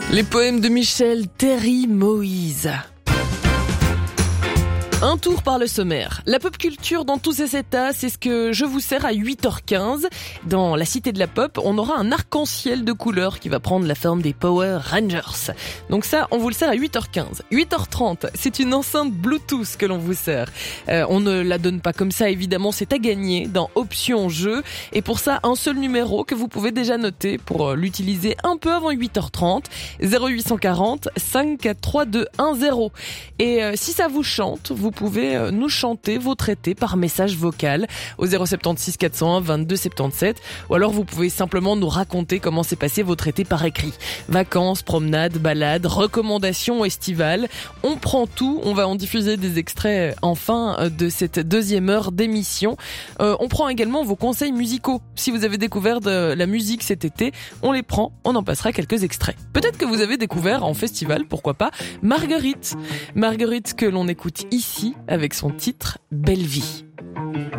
Les poèmes de Michel Terry-Moïse. Un tour par le sommaire. La pop culture dans tous ses états, c'est ce que je vous sers à 8h15. Dans la cité de la pop, on aura un arc-en-ciel de couleurs qui va prendre la forme des Power Rangers. Donc ça, on vous le sert à 8h15. 8h30, c'est une enceinte Bluetooth que l'on vous sert. On ne la donne pas comme ça, évidemment, c'est à gagner dans Options Jeux. Et pour ça, un seul numéro que vous pouvez déjà noter pour l'utiliser un peu avant 8h30. 0840 543 210. Et si ça vous chante, vous pouvez nous chanter votre été par message vocal au 076 401 22 77, ou alors vous pouvez simplement nous raconter comment s'est passé votre été par écrit. Vacances, promenades, balades, recommandations estivales, on prend tout. On va en diffuser des extraits en fin de cette deuxième heure d'émission. On prend également vos conseils musicaux. Si vous avez découvert de la musique cet été, on les prend, on en passera quelques extraits. Peut-être que vous avez découvert en festival, pourquoi pas, Marguerite que l'on écoute ici avec son titre Belle Vie.